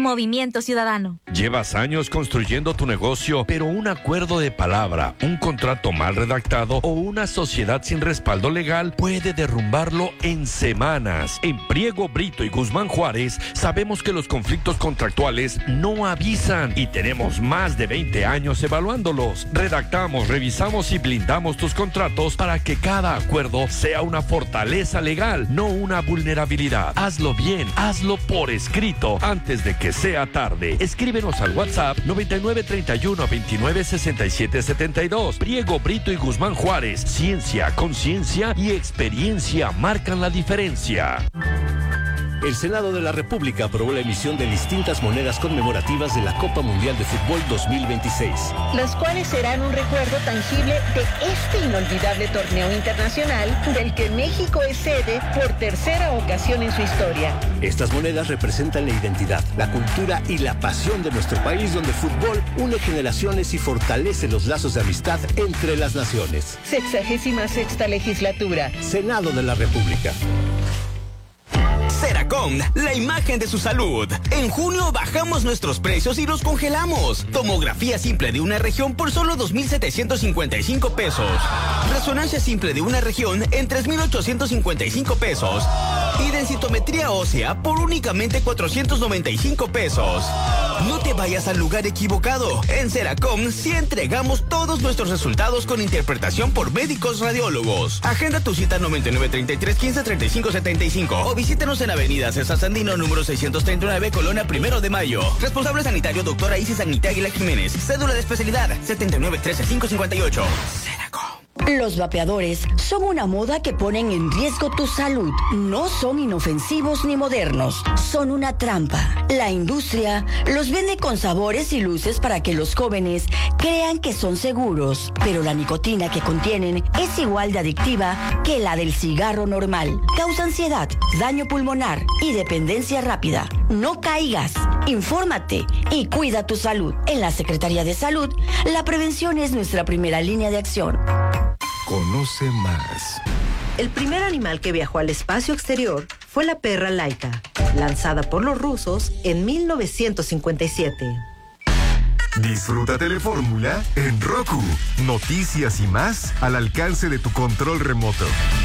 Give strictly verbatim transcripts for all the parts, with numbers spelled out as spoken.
Movimiento Ciudadano. Llevas años construyendo tu negocio, pero un acuerdo de palabra, un contrato mal redactado o una sociedad sin respaldo legal puede derrumbarlo en semanas. En Priego, Brito y Guzmán Juárez sabemos que los conflictos contractuales no avisan y tenemos más de veinte años evaluándolos. Redactamos, revisamos y blindamos tus contratos para que cada acuerdo sea una fortaleza legal, no una vulnerabilidad. Hazlo bien, hazlo por escrito antes de que sea tarde. Escríbenos al WhatsApp noventa y nueve treinta y uno veintinueve sesenta y siete setenta y dos. Priego, Brito y Guzmán Juárez. Ciencia, conciencia y experiencia marcan la diferencia. El Senado de la República aprobó la emisión de distintas monedas conmemorativas de la Copa Mundial de Fútbol dos mil veintiséis. Las cuales serán un recuerdo tangible de este inolvidable torneo internacional del que México es sede por tercera ocasión en su historia. Estas monedas representan la identidad, la cultura y la pasión de nuestro país, donde el fútbol une generaciones y fortalece los lazos de amistad entre las naciones. Sexagésima sexta legislatura. Senado de la República. Seracom, la imagen de su salud. En junio bajamos nuestros precios y los congelamos. Tomografía simple de una región por solo dos mil setecientos cincuenta y cinco pesos. Resonancia simple de una región en tres mil ochocientos cincuenta y cinco pesos. Y densitometría ósea por únicamente cuatrocientos noventa y cinco pesos. No te vayas al lugar equivocado. En Seracom sí entregamos todos nuestros resultados con interpretación por médicos radiólogos. Agenda tu cita noventa y nueve treinta y tres quince treinta y cinco setenta y cinco o visítenos en Avenida César Sandino, número seiscientos treinta y nueve, Colonia Primero de Mayo. Responsable sanitario, doctora Isis Agnita Aguilar Jiménez. Cédula de especialidad, setenta y nueve trece cinco cincuenta y ocho. Seracom. Los vapeadores son una moda que ponen en riesgo tu salud. No son inofensivos ni modernos. Son una trampa. La industria los vende con sabores y luces para que los jóvenes crean que son seguros. Pero la nicotina que contienen es igual de adictiva que la del cigarro normal. Causa ansiedad, daño pulmonar y dependencia rápida. No caigas. Infórmate y cuida tu salud. En la Secretaría de Salud, la prevención es nuestra primera línea de acción. Conoce más. El primer animal que viajó al espacio exterior fue la perra Laika, lanzada por los rusos en mil novecientos cincuenta y siete. Disfruta Telefórmula en Roku. Noticias y más al alcance de tu control remoto.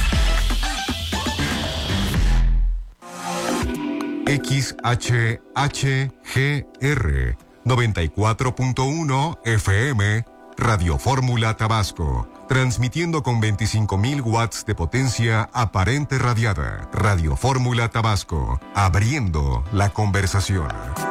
X H H G R noventa y cuatro punto uno F M Radio Fórmula Tabasco, transmitiendo con veinticinco mil watts de potencia aparente radiada. Radio Fórmula Tabasco, abriendo la conversación.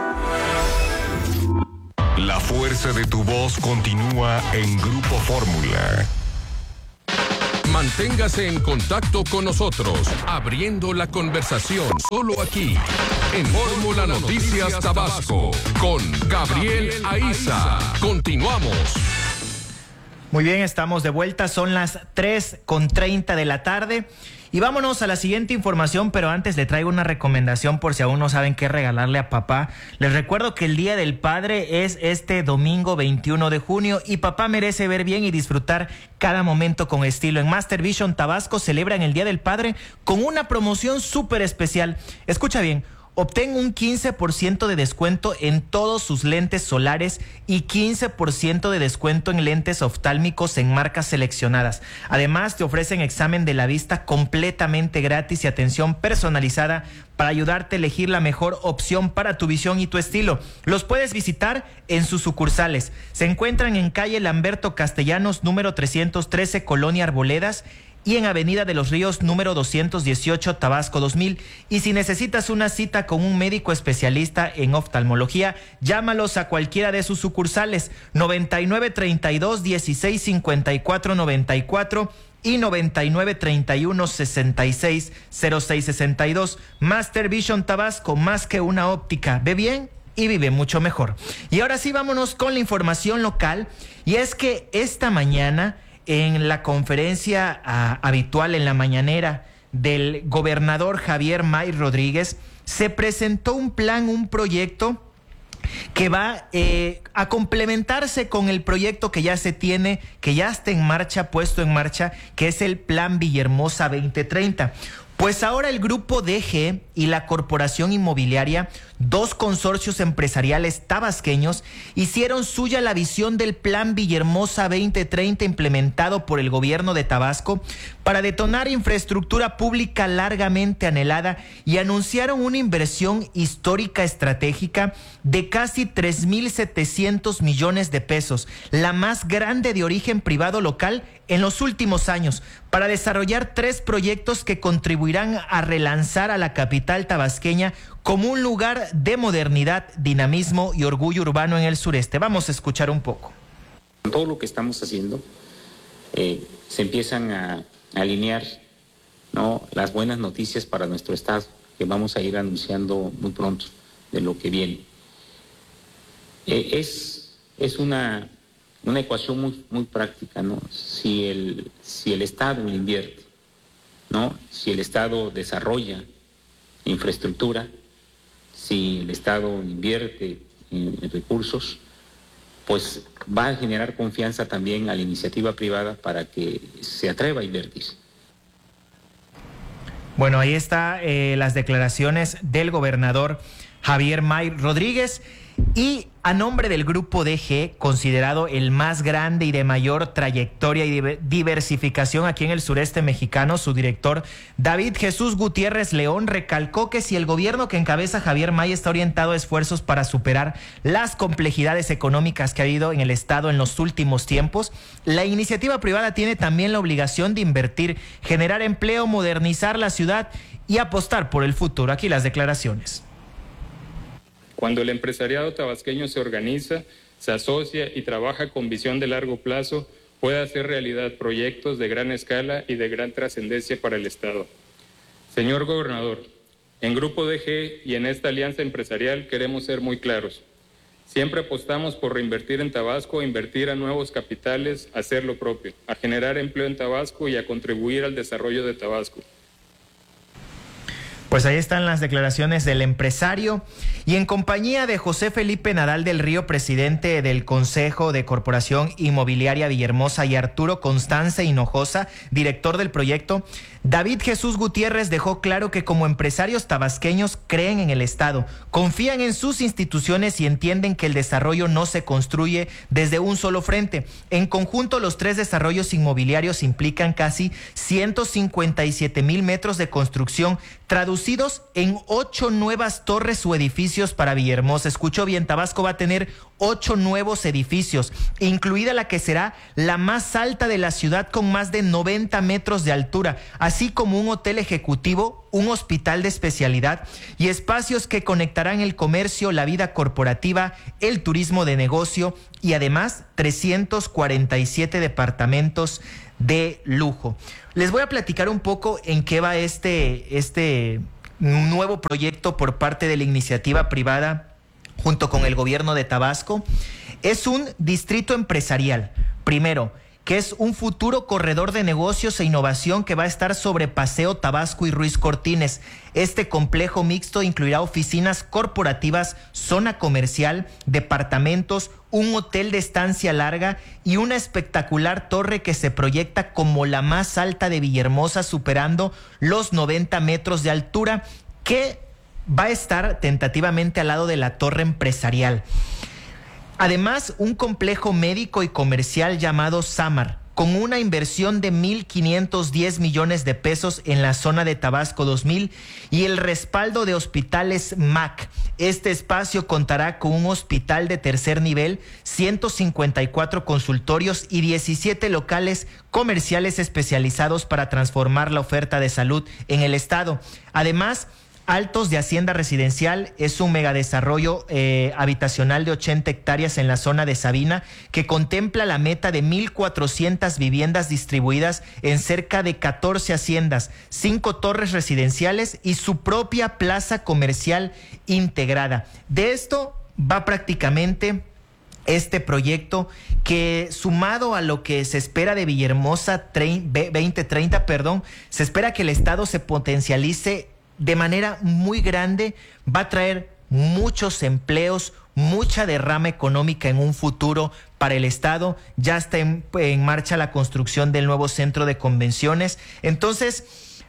La fuerza de tu voz continúa en Grupo Fórmula. Manténgase en contacto con nosotros, abriendo la conversación, solo aquí, en Fórmula Noticias Tabasco, con Gabriel Aiza. Continuamos. Muy bien, estamos de vuelta, son las tres con treinta de la tarde y vámonos a la siguiente información, pero antes le traigo una recomendación por si aún no saben qué regalarle a papá. Les recuerdo que el Día del Padre es este domingo veintiuno de junio y papá merece ver bien y disfrutar cada momento con estilo. En Master Vision Tabasco celebran el Día del Padre con una promoción súper especial. Escucha bien. Obtén un quince por ciento de descuento en todos sus lentes solares y quince por ciento de descuento en lentes oftálmicos en marcas seleccionadas. Además, te ofrecen examen de la vista completamente gratis y atención personalizada para ayudarte a elegir la mejor opción para tu visión y tu estilo. Los puedes visitar en sus sucursales. Se encuentran en calle Lamberto Castellanos, número trescientos trece, Colonia Arboledas, y en Avenida de los Ríos, número doscientos dieciocho, Tabasco dos mil. Y si necesitas una cita con un médico especialista en oftalmología, llámalos a cualquiera de sus sucursales, noventa y nueve treinta y dos dieciséis cincuenta y cuatro noventa y cuatro y noventa y nueve treinta y uno sesenta y seis cero seis sesenta y dos. Master Vision Tabasco, más que una óptica. Ve bien y vive mucho mejor. Y ahora sí, vámonos con la información local. Y es que esta mañana, en la conferencia uh, habitual en la mañanera del gobernador Javier May Rodríguez, se presentó un plan, un proyecto que va eh, a complementarse con el proyecto que ya se tiene, que ya está en marcha, puesto en marcha, que es el Plan Villahermosa veinte treinta. Pues ahora el Grupo D G y la Corporación Inmobiliaria, dos consorcios empresariales tabasqueños, hicieron suya la visión del Plan Villahermosa veinte treinta implementado por el gobierno de Tabasco para detonar infraestructura pública largamente anhelada y anunciaron una inversión histórica estratégica de casi tres mil setecientos millones de pesos, la más grande de origen privado local en los últimos años, para desarrollar tres proyectos que contribuirán a relanzar a la capital tabasqueña como un lugar de modernidad, dinamismo y orgullo urbano en el sureste. Vamos a escuchar un poco. Todo lo que estamos haciendo eh, se empiezan a, a alinear, ¿no?, las buenas noticias para nuestro estado, que vamos a ir anunciando muy pronto de lo que viene. Eh, es, es una, una ecuación muy, muy práctica, ¿no? Si el, si el Estado invierte, ¿no?, si el Estado desarrolla infraestructura, si el Estado invierte en, en recursos, pues va a generar confianza también a la iniciativa privada para que se atreva a invertir. Bueno, ahí está eh, las declaraciones del gobernador Javier May Rodríguez. Y a nombre del Grupo D G, considerado el más grande y de mayor trayectoria y diversificación aquí en el sureste mexicano, su director David Jesús Gutiérrez León recalcó que si el gobierno que encabeza Javier May está orientado a esfuerzos para superar las complejidades económicas que ha habido en el estado en los últimos tiempos, la iniciativa privada tiene también la obligación de invertir, generar empleo, modernizar la ciudad y apostar por el futuro. Aquí las declaraciones. Cuando el empresariado tabasqueño se organiza, se asocia y trabaja con visión de largo plazo, puede hacer realidad proyectos de gran escala y de gran trascendencia para el Estado. Señor gobernador, en Grupo D G y en esta alianza empresarial queremos ser muy claros. Siempre apostamos por reinvertir en Tabasco, invertir a nuevos capitales, a hacer lo propio, a generar empleo en Tabasco y a contribuir al desarrollo de Tabasco. Pues ahí están las declaraciones del empresario y en compañía de José Felipe Nadal del Río, presidente del Consejo de Corporación Inmobiliaria Villahermosa, y Arturo Constance Hinojosa, director del proyecto, David Jesús Gutiérrez dejó claro que como empresarios tabasqueños creen en el Estado, confían en sus instituciones y entienden que el desarrollo no se construye desde un solo frente. En conjunto, los tres desarrollos inmobiliarios implican casi ciento cincuenta y siete mil metros de construcción, traducidos en ocho nuevas torres o edificios para Villahermosa. Escuchó bien, Tabasco va a tener ocho nuevos edificios, incluida la que será la más alta de la ciudad con más de noventa metros de altura, así como un hotel ejecutivo, un hospital de especialidad y espacios que conectarán el comercio, la vida corporativa, el turismo de negocio y además trescientos cuarenta y siete departamentos de lujo. Les voy a platicar un poco en qué va este, este nuevo proyecto por parte de la iniciativa privada junto con el gobierno de Tabasco. Es un distrito empresarial, primero, que es un futuro corredor de negocios e innovación que va a estar sobre Paseo Tabasco y Ruiz Cortines. Este complejo mixto incluirá oficinas corporativas, zona comercial, departamentos, un hotel de estancia larga y una espectacular torre que se proyecta como la más alta de Villahermosa, superando los noventa metros de altura, que va a estar tentativamente al lado de la torre empresarial. Además, un complejo médico y comercial llamado Samar, con una inversión de mil quinientos diez millones de pesos en la zona de Tabasco dos mil y el respaldo de Hospitales M A C. Este espacio contará con un hospital de tercer nivel, ciento cincuenta y cuatro consultorios y diecisiete locales comerciales especializados para transformar la oferta de salud en el estado. Además, Altos de Hacienda Residencial es un megadesarrollo eh, habitacional de ochenta hectáreas en la zona de Sabina que contempla la meta de mil cuatrocientas viviendas distribuidas en cerca de catorce haciendas, cinco torres residenciales y su propia plaza comercial integrada. De esto va prácticamente este proyecto que, sumado a lo que se espera de Villahermosa veinte treinta, perdón, se espera que el estado se potencialice de manera muy grande, va a traer muchos empleos, mucha derrama económica en un futuro para el estado. Ya está en, en marcha la construcción del nuevo centro de convenciones. Entonces,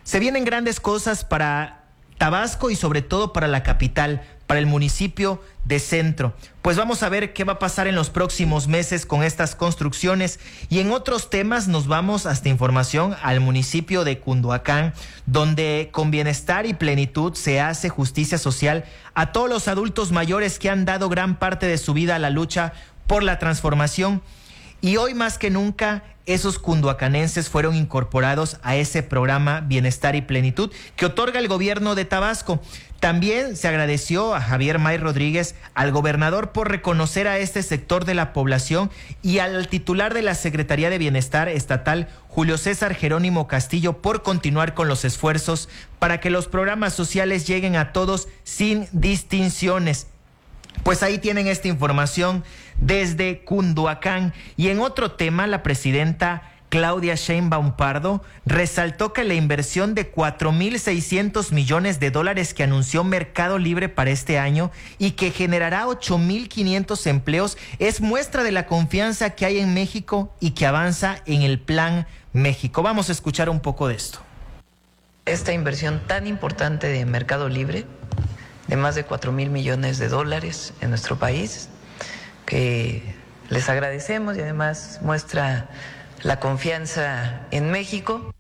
Se vienen grandes cosas para Tabasco y sobre todo para la capital, para el municipio de Centro. Pues vamos a ver qué va a pasar en los próximos meses con estas construcciones. Y en otros temas nos vamos hasta información al municipio de Cunduacán, donde con Bienestar y Plenitud se hace justicia social a todos los adultos mayores que han dado gran parte de su vida a la lucha por la transformación. Y hoy más que nunca esos cunduacanenses fueron incorporados a ese programa Bienestar y Plenitud que otorga el gobierno de Tabasco. También se agradeció a Javier May Rodríguez, al gobernador, por reconocer a este sector de la población, y al titular de la Secretaría de Bienestar Estatal, Julio César Jerónimo Castillo, por continuar con los esfuerzos para que los programas sociales lleguen a todos sin distinciones. Pues ahí tienen esta información desde Cunduacán. Y en otro tema, la presidenta Claudia Sheinbaum Pardo resaltó que la inversión de cuatro mil seiscientos millones de dólares que anunció Mercado Libre para este año y que generará ocho mil quinientos empleos es muestra de la confianza que hay en México y que avanza en el Plan México. Vamos a escuchar un poco de esto. Esta inversión tan importante de Mercado Libre, de más de cuatro mil millones de dólares en nuestro país, que les agradecemos y además muestra la confianza en México.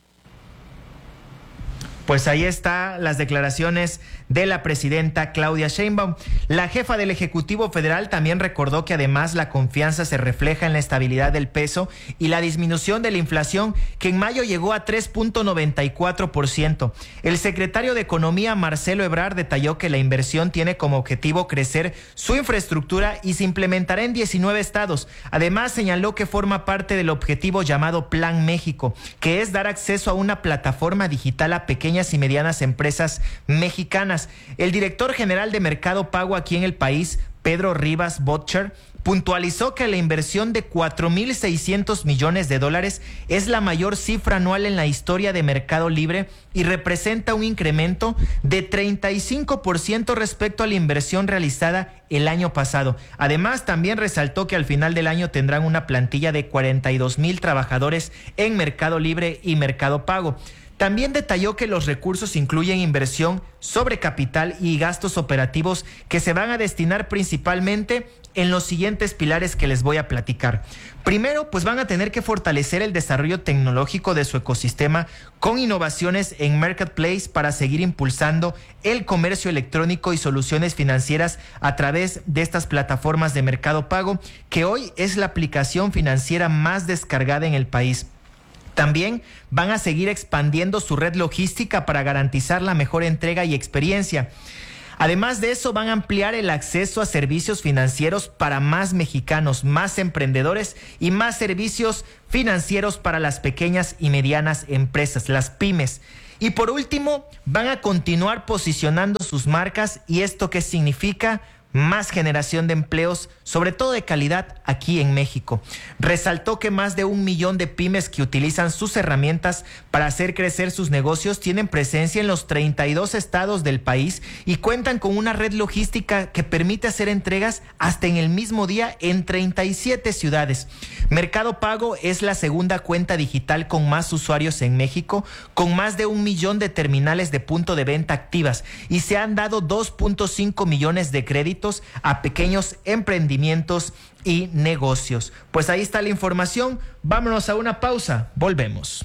Pues ahí están las declaraciones de la presidenta Claudia Sheinbaum. La jefa del Ejecutivo Federal también recordó que además la confianza se refleja en la estabilidad del peso y la disminución de la inflación, que en mayo llegó a tres punto noventa y cuatro por ciento. El secretario de Economía, Marcelo Ebrard, detalló que la inversión tiene como objetivo crecer su infraestructura y se implementará en diecinueve estados. Además, señaló que forma parte del objetivo llamado Plan México, que es dar acceso a una plataforma digital a pequeñas y medianas empresas mexicanas. El director general de Mercado Pago aquí en el país, Pedro Rivas Botcher, puntualizó que la inversión de cuatro mil seiscientos millones de dólares es la mayor cifra anual en la historia de Mercado Libre y representa un incremento de treinta y cinco por ciento respecto a la inversión realizada el año pasado. Además, también resaltó que al final del año tendrán una plantilla de cuarenta y dos mil trabajadores en Mercado Libre y Mercado Pago. También detalló que los recursos incluyen inversión sobre capital y gastos operativos que se van a destinar principalmente en los siguientes pilares que les voy a platicar. Primero, pues van a tener que fortalecer el desarrollo tecnológico de su ecosistema con innovaciones en Marketplace para seguir impulsando el comercio electrónico y soluciones financieras a través de estas plataformas de Mercado Pago, que hoy es la aplicación financiera más descargada en el país. También van a seguir expandiendo su red logística para garantizar la mejor entrega y experiencia. Además de eso, van a ampliar el acceso a servicios financieros para más mexicanos, más emprendedores y más servicios financieros para las pequeñas y medianas empresas, las pymes. Y por último, van a continuar posicionando sus marcas. ¿Y esto qué significa? Más generación de empleos, sobre todo de calidad, aquí en México. Resaltó que más de un millón de pymes que utilizan sus herramientas para hacer crecer sus negocios tienen presencia en los treinta y dos estados del país y cuentan con una red logística que permite hacer entregas hasta en el mismo día en treinta y siete ciudades. Mercado Pago es la segunda cuenta digital con más usuarios en México, con más de un millón de terminales de punto de venta activas, y se han dado dos punto cinco millones de créditos a pequeños emprendimientos y negocios. Pues ahí está la información. Vámonos a una pausa. Volvemos.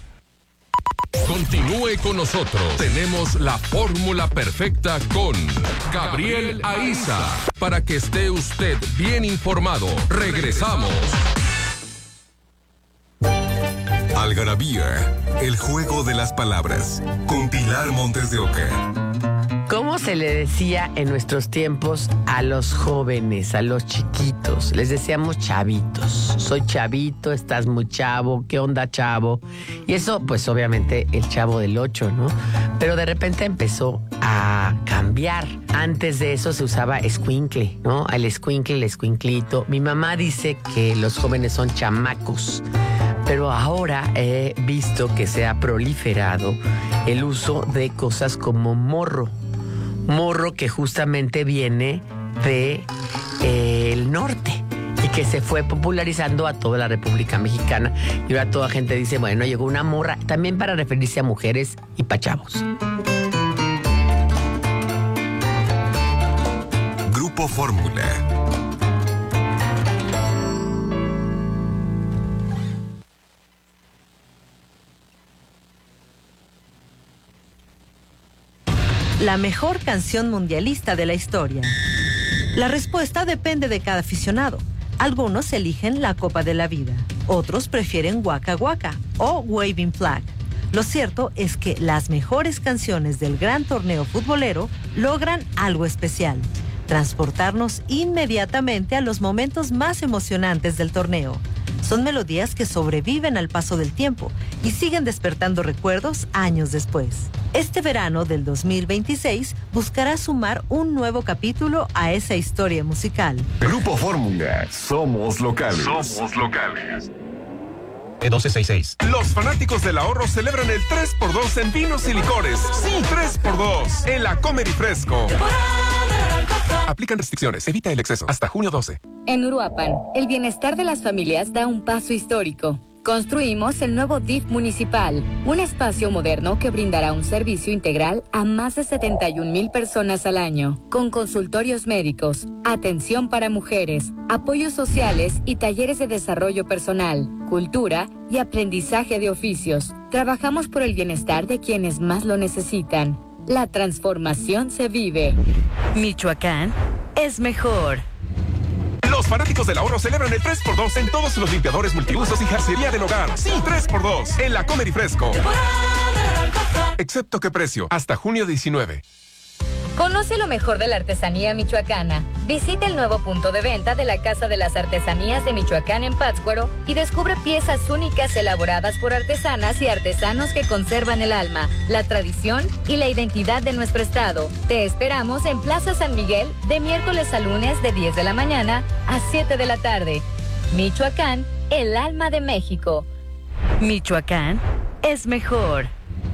Continúe con nosotros. Tenemos la fórmula perfecta con Gabriel Aiza para que esté usted bien informado. Regresamos. Algarabía, el juego de las palabras, con Pilar Montes de Oca. ¿Cómo se le decía en nuestros tiempos a los jóvenes, a los chiquitos? Les decíamos chavitos. Soy chavito, estás muy chavo, ¿qué onda, chavo? Y eso, pues obviamente el Chavo del Ocho, ¿no? Pero de repente empezó a cambiar. Antes de eso se usaba escuincle, ¿no? El escuincle, el escuinclito. Mi mamá dice que los jóvenes son chamacos. Pero ahora he visto que se ha proliferado el uso de cosas como morro. Morro que justamente viene de eh, el norte y que se fue popularizando a toda la República Mexicana. Y ahora toda gente dice, bueno, llegó una morra, también para referirse a mujeres y pa' chavos. Grupo Fórmula. La mejor canción mundialista de la historia. La respuesta depende de cada aficionado. Algunos eligen la Copa de la Vida, otros prefieren Waka Waka o Waving Flag. Lo cierto es que las mejores canciones del gran torneo futbolero logran algo especial: transportarnos inmediatamente a los momentos más emocionantes del torneo. Son melodías que sobreviven al paso del tiempo y siguen despertando recuerdos años después. Este verano del dos mil veintiséis buscará sumar un nuevo capítulo a esa historia musical. Grupo Fórmula, somos locales. Somos locales. doce sesenta y seis. Los fanáticos del ahorro celebran el tres por dos en vinos y licores. Sí, tres por dos en la Comer y Fresco. Aplican restricciones, evita el exceso. Hasta junio doce. En Uruapan, el bienestar de las familias da un paso histórico. Construimos el nuevo D I F municipal, un espacio moderno que brindará un servicio integral a más de setenta y un mil personas al año, con consultorios médicos, atención para mujeres, apoyos sociales y talleres de desarrollo personal, cultura y aprendizaje de oficios. Trabajamos por el bienestar de quienes más lo necesitan. La transformación se vive. Michoacán es mejor. Los fanáticos del ahorro celebran el tres por dos en todos los limpiadores multiusos y jarcería del hogar. Sí, tres por dos en la Comer y Fresco. Excepto qué precio, hasta junio diecinueve. Conoce lo mejor de la artesanía michoacana. Visita el nuevo punto de venta de la Casa de las Artesanías de Michoacán en Pátzcuaro y descubre piezas únicas elaboradas por artesanas y artesanos que conservan el alma, la tradición y la identidad de nuestro estado. Te esperamos en Plaza San Miguel de miércoles a lunes de diez de la mañana a siete de la tarde. Michoacán, el alma de México. Michoacán es mejor.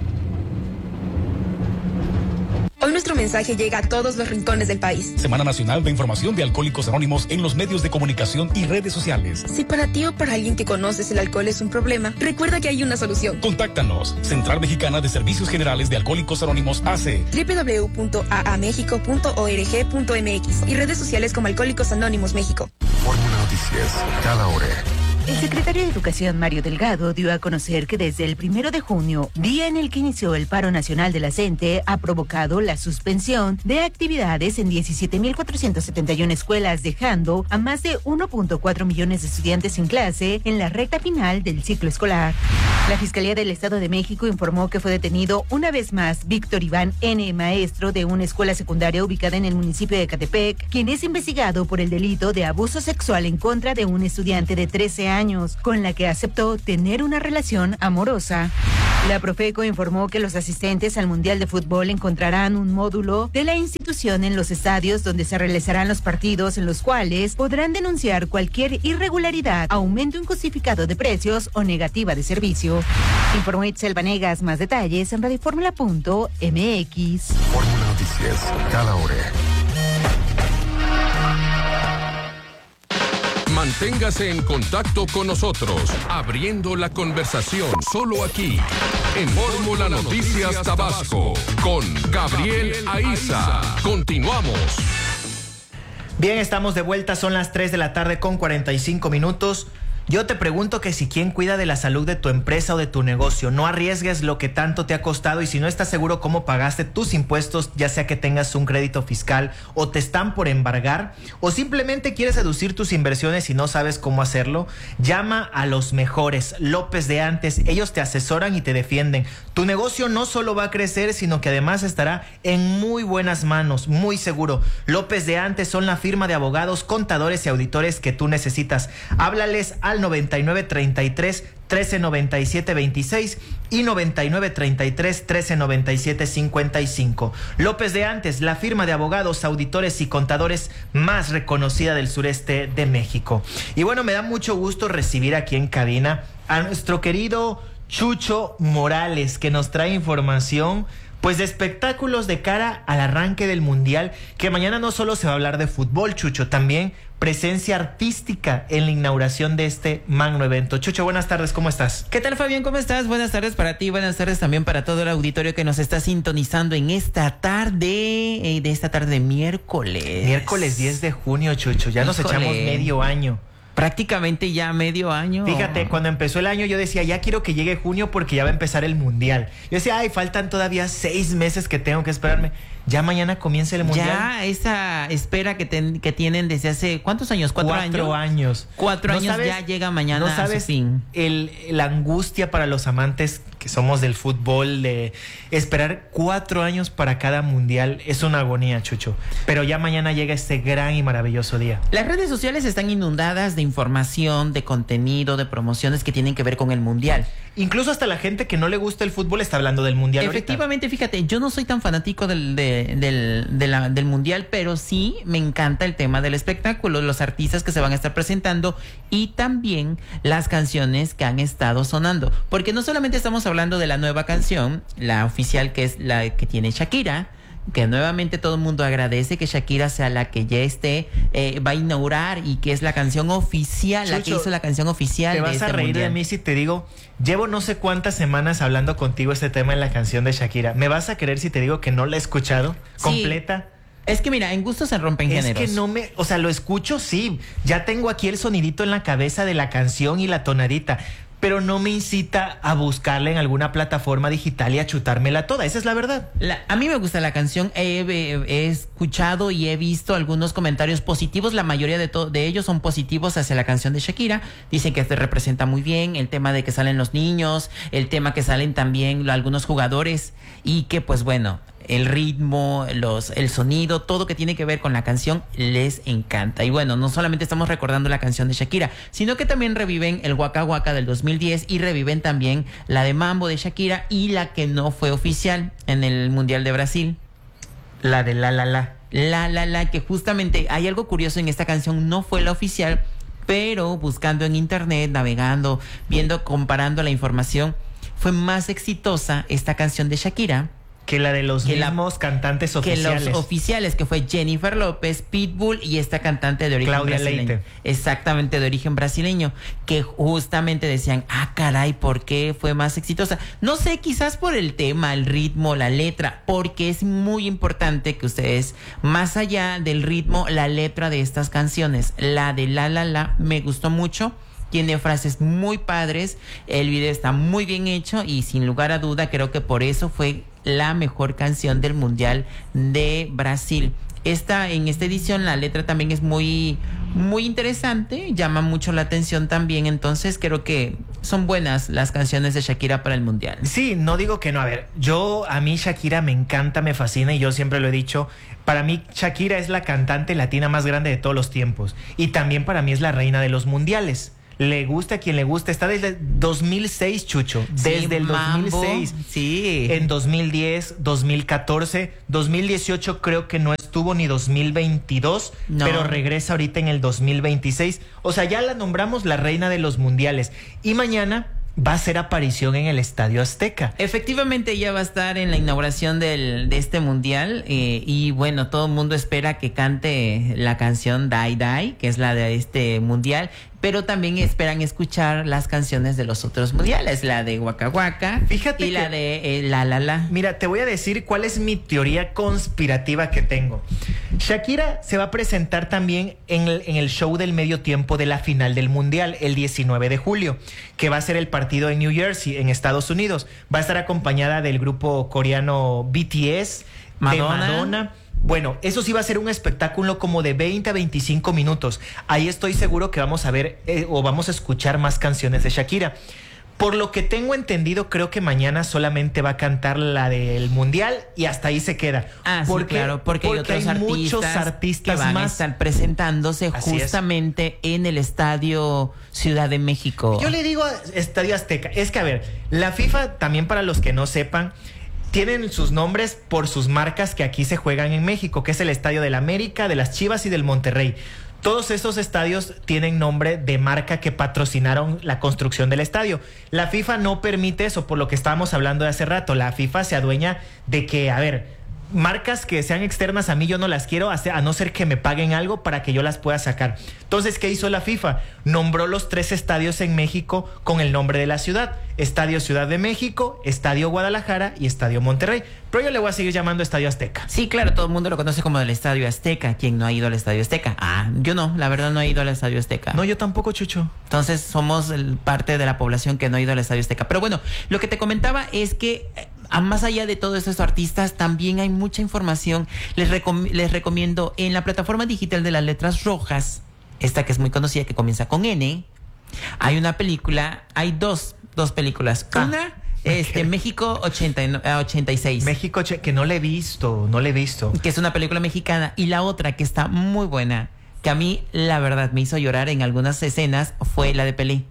Hoy nuestro mensaje llega a todos los rincones del país. Semana Nacional de Información de Alcohólicos Anónimos en los medios de comunicación y redes sociales. Si para ti o para alguien que conoces el alcohol es un problema, recuerda que hay una solución. Contáctanos. Central Mexicana de Servicios Generales de Alcohólicos Anónimos A C. doble u doble u doble u punto a a mexico punto org punto m x y redes sociales como Alcohólicos Anónimos México. Fórmula Noticias, cada hora. El secretario de Educación, Mario Delgado, dio a conocer que desde el primero de junio, día en el que inició el paro nacional de la CENTE, ha provocado la suspensión de actividades en diecisiete mil cuatrocientas setenta y una escuelas, dejando a más de uno punto cuatro millones de estudiantes sin clase en la recta final del ciclo escolar. La Fiscalía del Estado de México informó que fue detenido una vez más Víctor Iván N., maestro de una escuela secundaria ubicada en el municipio de Ecatepec, quien es investigado por el delito de abuso sexual en contra de un estudiante de trece años. años, con la que aceptó tener una relación amorosa. La Profeco informó que los asistentes al Mundial de Fútbol encontrarán un módulo de la institución en los estadios donde se realizarán los partidos, en los cuales podrán denunciar cualquier irregularidad, aumento injustificado de precios o negativa de servicio. Informó Itzel Vanegas. Más detalles en radioformula punto m x. Fórmula Noticias, cada hora. Manténgase en contacto con nosotros, abriendo la conversación solo aquí, en Fórmula Noticias Tabasco, con Gabriel Aiza. Continuamos. Bien, estamos de vuelta, son las tres de la tarde con cuarenta y cinco minutos. Yo te pregunto que si quién cuida de la salud de tu empresa o de tu negocio. No arriesgues lo que tanto te ha costado, y si no estás seguro cómo pagaste tus impuestos, ya sea que tengas un crédito fiscal o te están por embargar, o simplemente quieres reducir tus inversiones y no sabes cómo hacerlo, llama a los mejores, López de Antes. Ellos te asesoran y te defienden. Tu negocio no solo va a crecer, sino que además estará en muy buenas manos, muy seguro. López de Antes son la firma de abogados, contadores y auditores que tú necesitas. Háblales al noventa y nueve treinta y tres trece noventa y siete veintiséis y noventa y nueve treinta y tres trece noventa y siete cincuenta y cinco. López de Antes, la firma de abogados, auditores y contadores más reconocida del sureste de México. Y bueno, me da mucho gusto recibir aquí en cabina a nuestro querido Chucho Morales, que nos trae información pues de espectáculos de cara al arranque del Mundial, que mañana no solo se va a hablar de fútbol, Chucho, también presencia artística en la inauguración de este magno evento. Chucho, buenas tardes, ¿cómo estás? ¿Qué tal, Fabián? ¿Cómo estás? Buenas tardes para ti, buenas tardes también para todo el auditorio que nos está sintonizando en esta tarde, eh, de esta tarde de miércoles. Miércoles diez de junio, Chucho, ya nos Híjole. echamos medio año. Prácticamente ya medio año. Fíjate, cuando empezó el año yo decía, ya quiero que llegue junio porque ya va a empezar el Mundial. Yo decía, ay, faltan todavía seis meses que tengo que esperarme. Ya mañana comienza el Mundial. Ya esa espera que, ten, que tienen desde hace, ¿cuántos años? ¿Cuatro, Cuatro años? años. Cuatro ¿No años sabes, ya llega mañana no sabes a su fin. El, la angustia para los amantes que somos del fútbol, de esperar cuatro años para cada Mundial, es una agonía, Chucho. Pero ya mañana llega este gran y maravilloso día. Las redes sociales están inundadas de información, de contenido, de promociones que tienen que ver con el Mundial. Incluso hasta la gente que no le gusta el fútbol está hablando del Mundial. Efectivamente, ahorita. Fíjate, yo no soy tan fanático del, de, del, de la, del Mundial, pero sí me encanta el tema del espectáculo, los artistas que se van a estar presentando y también las canciones que han estado sonando. Porque no solamente estamos hablando de la nueva canción, la oficial, que es la que tiene Shakira, que nuevamente todo el mundo agradece que Shakira sea la que ya esté, eh, va a inaugurar y que es la canción oficial, Chucho, la que hizo la canción oficial te de vas este a reír Mundial. de mí si te digo, llevo no sé cuántas semanas hablando contigo este tema en la canción de Shakira. ¿Me vas a creer si te digo que no la he escuchado Sí. completa? Es que mira, en gustos se rompen Es géneros. que no me, o sea, lo escucho, sí. Ya tengo aquí el sonidito en la cabeza de la canción y la tonadita, pero no me incita a buscarla en alguna plataforma digital y a chutármela toda. Esa es la verdad. La, a mí me gusta la canción, he, he- he escuchado y he visto algunos comentarios positivos, la mayoría de, to- de ellos son positivos hacia la canción de Shakira, dicen que te representa muy bien, el tema de que salen los niños, el tema que salen también lo- algunos jugadores y que pues bueno, el ritmo, los, el sonido, todo que tiene que ver con la canción les encanta. Y bueno, no solamente estamos recordando la canción de Shakira, sino que también reviven el Waka Waka del dos mil diez y reviven también la de Mambo de Shakira y la que no fue oficial en el Mundial de Brasil. La de La La La. La La La, que justamente hay algo curioso en esta canción, no fue la oficial, pero buscando en internet, navegando, viendo, comparando la información, fue más exitosa esta canción de Shakira que la de los que la- mismos cantantes que oficiales. los oficiales, que fue Jennifer López, Pitbull y esta cantante de origen Claudia brasileño. Leite. Exactamente, de origen brasileño, que justamente decían, ah, caray, ¿por qué fue más exitosa? No sé, quizás por el tema, el ritmo, la letra, porque es muy importante que ustedes, más allá del ritmo, la letra de estas canciones, la de La La La, me gustó mucho. Tiene frases muy padres, el video está muy bien hecho y sin lugar a duda creo que por eso fue la mejor canción del Mundial de Brasil. Esta, en esta edición la letra también es muy, muy interesante, llama mucho la atención también, entonces creo que son buenas las canciones de Shakira para el Mundial. Sí, no digo que no. A ver, yo, a mí Shakira me encanta, me fascina y yo siempre lo he dicho. Para mí Shakira es la cantante latina más grande de todos los tiempos y también para mí es la reina de los mundiales. Le gusta a quien le gusta. Está desde dos mil seis, Chucho. Desde Sí, el Mambo, dos mil seis. Sí. En dos mil diez, dos mil catorce, dos mil dieciocho creo que no estuvo ni dos mil veintidós, No. pero regresa ahorita en el dos mil veintiséis. O sea, ya la nombramos la reina de los mundiales. Y mañana va a hacer aparición en el Estadio Azteca. Efectivamente, ella va a estar en la inauguración del, de este mundial eh, y bueno, todo el mundo espera que cante la canción Die Die, que es la de este mundial, pero también esperan escuchar las canciones de los otros mundiales, la de Waka Waka Fíjate y la que- de eh, La La La. Mira, te voy a decir cuál es mi teoría conspirativa que tengo. Shakira se va a presentar también en el, en el show del medio tiempo de la final del Mundial, el diecinueve de julio, que va a ser el partido en New Jersey, en Estados Unidos. Va a estar acompañada del grupo coreano B T S, Madonna. de Madonna. Bueno, eso sí va a ser un espectáculo como de veinte a veinticinco minutos. Ahí estoy seguro que vamos a ver eh, o vamos a escuchar más canciones de Shakira. Por lo que tengo entendido, creo que mañana solamente va a cantar la del Mundial y hasta ahí se queda. Ah, sí, claro, porque, hay otros hay artistas, muchos artistas que van más. a estar presentándose Así es. justamente en el Estadio Ciudad de México. Yo le digo a Estadio Azteca, es que a ver, la FIFA también, para los que no sepan, tienen sus nombres por sus marcas que aquí se juegan en México, que es el Estadio del América, de las Chivas y del Monterrey. todos estos estadios tienen nombre de marca que patrocinaron la construcción del estadio. La FIFA no permite eso, por lo que estábamos hablando de hace rato. La FIFA se adueña de que, a ver, marcas que sean externas a mí yo no las quiero, a no ser que me paguen algo para que yo las pueda sacar. Entonces, ¿qué hizo la FIFA? Nombró los tres estadios en México con el nombre de la ciudad: Estadio Ciudad de México, Estadio Guadalajara y Estadio Monterrey. Pero yo le voy a seguir llamando Estadio Azteca. Sí, claro, todo el mundo lo conoce como el Estadio Azteca. ¿Quién no ha ido al Estadio Azteca? Ah, yo no, la verdad no he ido al Estadio Azteca. No, yo tampoco, Chucho. Entonces somos el, parte de la población que no ha ido al Estadio Azteca. Pero bueno, lo que te comentaba es que a más allá de todos estos artistas, también hay mucha información. Les, recom- les recomiendo en la plataforma digital de las Letras Rojas, esta que es muy conocida, que comienza con N, hay una película, hay dos, dos películas. Ah, una, este, México ochenta y seis. México, que no le he visto, no le he visto. Que es una película mexicana. Y la otra, que está muy buena, que a mí, la verdad, me hizo llorar en algunas escenas, fue la de Pelé.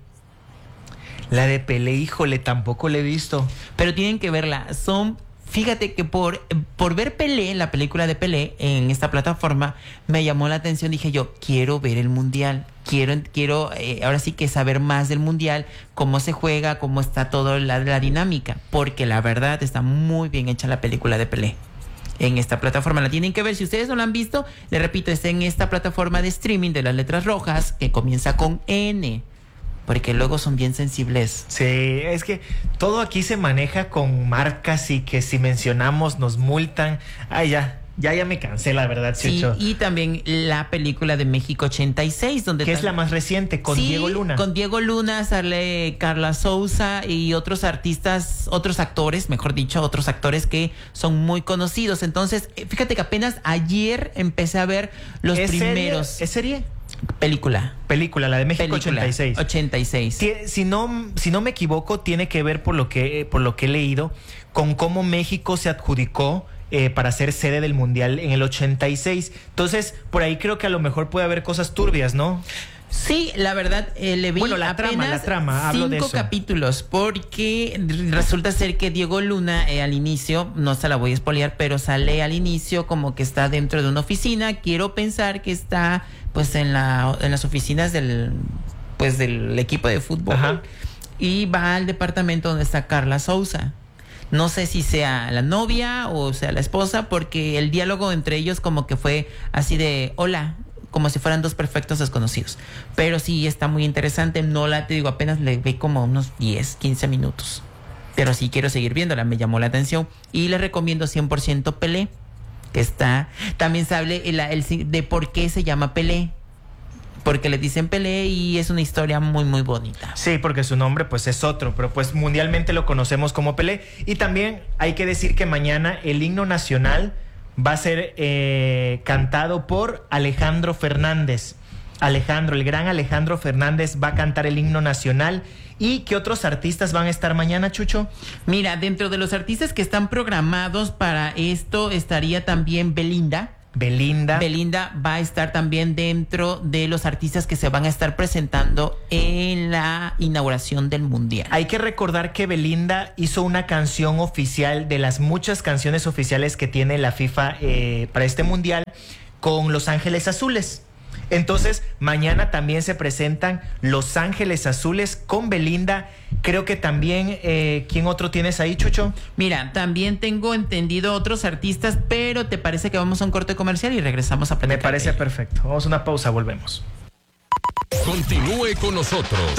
La de Pelé, híjole, tampoco la he visto. Pero tienen que verla. Son, fíjate que por, por ver Pelé, la película de Pelé, en esta plataforma, me llamó la atención. Dije yo, quiero ver el Mundial. Quiero, quiero eh, ahora sí que saber más del Mundial, cómo se juega, cómo está toda la, la dinámica. Porque la verdad está muy bien hecha la película de Pelé. En esta plataforma la tienen que ver. Si ustedes no la han visto, les repito, está en esta plataforma de streaming de las Letras Rojas, que comienza con N. Porque luego son bien sensibles. Sí, es que todo aquí se maneja con marcas y que si mencionamos nos multan. Ay, ya, ya, ya me cansé, la verdad, Chucho. Sí, y también la película de México ochenta y seis, donde que es la más reciente, con sí, Diego Luna. Con Diego Luna, sale Carla Souza y otros artistas, otros actores, mejor dicho, otros actores que son muy conocidos. Entonces, fíjate que apenas ayer empecé a ver los ¿Es primeros. Serie? ¿Es serie? Película. Película, la de México Película, ochenta y seis. ochenta y seis. Si no, si no me equivoco, tiene que ver, por lo que, por lo que he leído, con cómo México se adjudicó eh, para ser sede del Mundial en el ochenta y seis. Entonces, por ahí creo que a lo mejor puede haber cosas turbias, ¿no? Sí, la verdad, eh, le vi bueno, la apenas trama, la trama, hablo cinco de eso. capítulos, porque resulta ser que Diego Luna eh, al inicio, no se la voy a spoilear, pero sale al inicio como que está dentro de una oficina. Quiero pensar que está pues en la en las oficinas del pues del equipo de fútbol. Ajá. Y va al departamento donde está Carla Souza. No sé si sea la novia o sea la esposa, porque el diálogo entre ellos como que fue así de hola, como si fueran dos perfectos desconocidos. Pero sí está muy interesante. No la te digo, apenas le vi como unos diez, quince minutos. Pero sí quiero seguir viéndola, me llamó la atención. Y les recomiendo cien por ciento Pelé, que está. También se habla el, el, de por qué se llama Pelé. Porque le dicen Pelé y es una historia muy, muy bonita. Sí, porque su nombre pues es otro, pero pues mundialmente lo conocemos como Pelé. Y también hay que decir que mañana el himno nacional va a ser eh, cantado por Alejandro Fernández. Alejandro, el gran Alejandro Fernández va a cantar el himno nacional. ¿Y qué otros artistas van a estar mañana, Chucho? Mira, dentro de los artistas que están programados para esto estaría también Belinda. Belinda. Belinda va a estar también dentro de los artistas que se van a estar presentando en la inauguración del Mundial. Hay que recordar que Belinda hizo una canción oficial de las muchas canciones oficiales que tiene la FIFA eh, para este Mundial con Los Ángeles Azules. Entonces, mañana también se presentan Los Ángeles Azules con Belinda. Creo que también, eh, ¿quién otro tienes ahí, Chucho? Mira, también tengo entendido otros artistas, pero ¿te parece que vamos a un corte comercial y regresamos a platicar? Me parece perfecto. Vamos a una pausa, volvemos. Continúe con nosotros.